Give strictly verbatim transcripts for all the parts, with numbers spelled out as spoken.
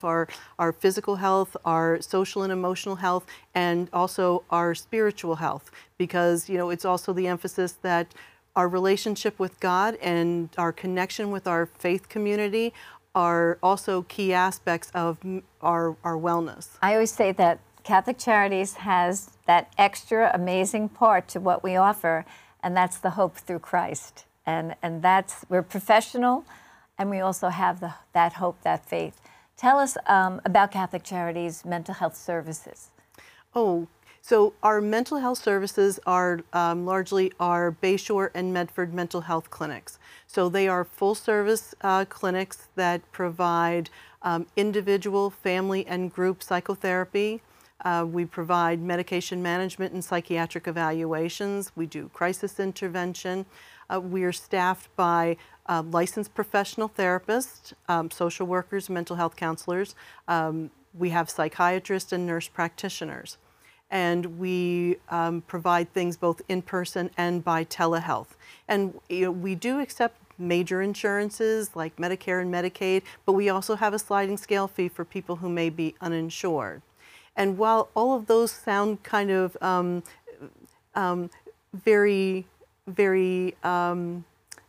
our, our physical health, our social and emotional health, and also our spiritual health, because, you know, it's also the emphasis that our relationship with God and our connection with our faith community are also key aspects of our, our wellness. I always say that Catholic Charities has that extra amazing part to what we offer, and that's the hope through Christ. And, and that's, we're professional, and we also have the, that hope, that faith. Tell us um, about Catholic Charities mental health services. Oh, so our mental health services are um, largely our Bayshore and Medford mental health clinics. So they are full service uh, clinics that provide um, individual, family, and group psychotherapy. Uh, we provide medication management and psychiatric evaluations. We do crisis intervention. Uh, we are staffed by uh, licensed professional therapists, um, social workers, mental health counselors. Um, we have psychiatrists and nurse practitioners. And we um, provide things both in person and by telehealth. And you know, we do accept major insurances like Medicare and Medicaid, but we also have a sliding scale fee for people who may be uninsured. And while all of those sound kind of um, um, very, very um,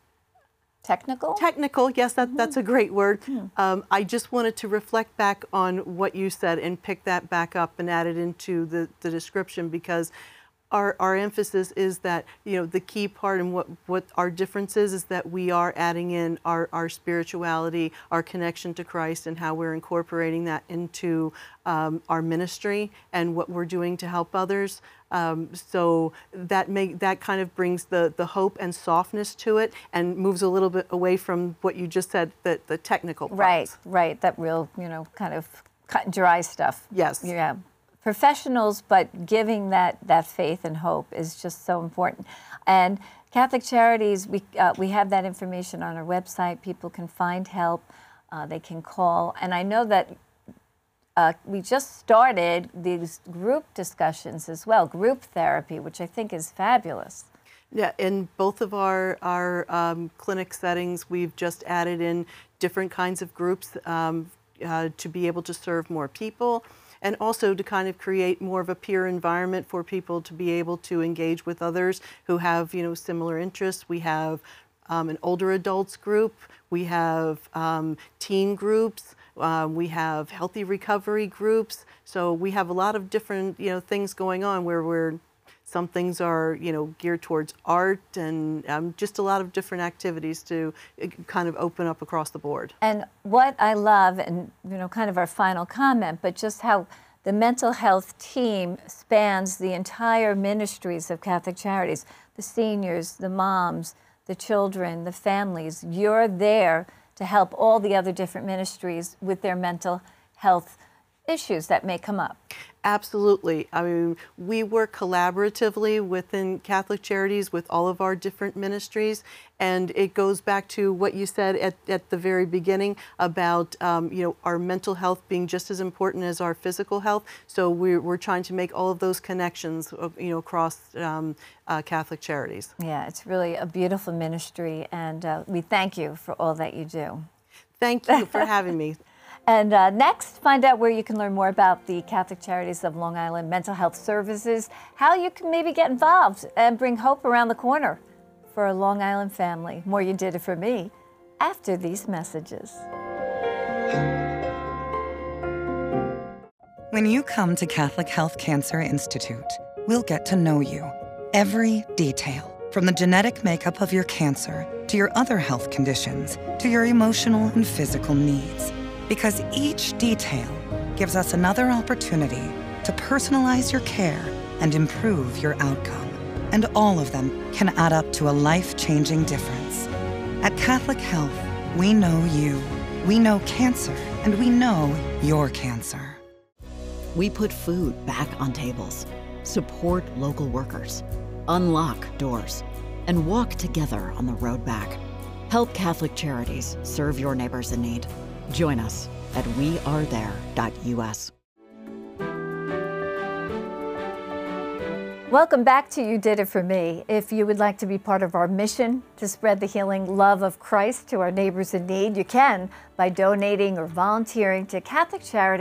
technical? Technical, yes, that, Mm-hmm. that's a great word. Mm. Um, I just wanted to reflect back on what you said and pick that back up and add it into the, the description, because Our, our emphasis is that, you know, the key part and what, what our difference is, is that we are adding in our, our spirituality, our connection to Christ, and how we're incorporating that into um, our ministry and what we're doing to help others. Um, so that make, that kind of brings the, the hope and softness to it and moves a little bit away from what you just said, the, the technical parts. Right, right, that real, you know, kind of cut and dry stuff. Yes. Yeah. Professionals, but giving that, that faith and hope is just so important. And Catholic Charities, we, uh, we have that information on our website. People can find help, uh, they can call. And I know that uh, we just started these group discussions as well, group therapy, which I think is fabulous. Yeah, in both of our, our um, clinic settings, we've just added in different kinds of groups um, uh, to be able to serve more people, and also to kind of create more of a peer environment for people to be able to engage with others who have, you know, similar interests. We have um, an older adults group, we have um, teen groups, uh, we have healthy recovery groups. So we have a lot of different, you know, things going on where we're, some things are, you know, geared towards art, and um, just a lot of different activities to uh, kind of open up across the board. And what I love, and you know, kind of our final comment, but just how the mental health team spans the entire ministries of Catholic Charities, the seniors, the moms, the children, the families. You're there to help all the other different ministries with their mental health issues that may come up. Absolutely. I mean, we work collaboratively within Catholic Charities with all of our different ministries, and it goes back to what you said at, at the very beginning about um, you know, our mental health being just as important as our physical health. So we're, we're trying to make all of those connections, you know, across um, uh, Catholic Charities. Yeah, it's really a beautiful ministry, and uh, we thank you for all that you do. Thank you for having me. And uh, next, find out where you can learn more about the Catholic Charities of Long Island Mental Health Services, how you can maybe get involved and bring hope around the corner for a Long Island family. More You Did It For Me after these messages. When you come to Catholic Health Cancer Institute, we'll get to know you. Every detail, from the genetic makeup of your cancer to your other health conditions to your emotional and physical needs. Because each detail gives us another opportunity to personalize your care and improve your outcome. And all of them can add up to a life-changing difference. At Catholic Health, we know you, we know cancer, and we know your cancer. We put food back on tables, support local workers, unlock doors, and walk together on the road back. Help Catholic Charities serve your neighbors in need. Join us at we are there dot U S. Welcome back to You Did It For Me. If you would like to be part of our mission to spread the healing love of Christ to our neighbors in need, you can by donating or volunteering to Catholic Charities.